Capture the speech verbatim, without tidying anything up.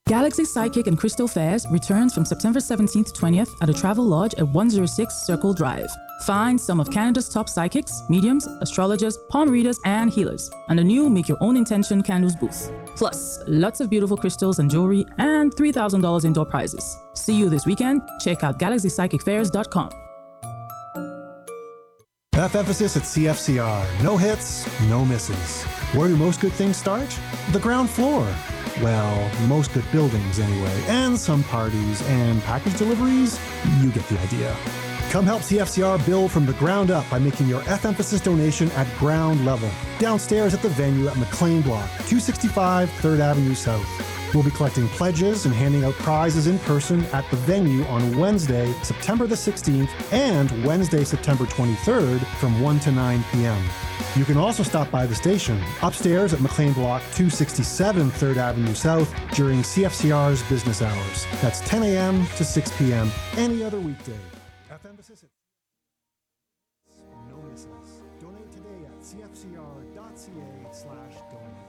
Galaxy Psychic and Crystal Fairs returns from September seventeenth to twentieth at the Travel Lodge at one oh six Circle Drive. Find some of Canada's top psychics, mediums, astrologers, palm readers, and healers, and a new Make Your Own Intention candles booth. Plus, lots of beautiful crystals and jewelry, and three thousand dollars indoor prizes. See you this weekend. Check out galaxy psychic fairs dot com. F emphasis at C F C R. No hits, no misses. Where do most good things start? The ground floor. Well, most good buildings anyway, and some parties and package deliveries. You get the idea. Come help C F C R build from the ground up by making your F emphasis donation at ground level. Downstairs at the venue at McLean Block, two sixty-five third Avenue South. We'll be collecting pledges and handing out prizes in person at the venue on Wednesday, September the sixteenth, and Wednesday, September twenty-third from one to nine p.m. You can also stop by the station, upstairs at McLean Block, two sixty-seven third Avenue South, during C F C R's business hours. That's ten a.m. to six p.m. any other weekday. F emphasis at no misses. Donate today at c f c r dot c a slash donate.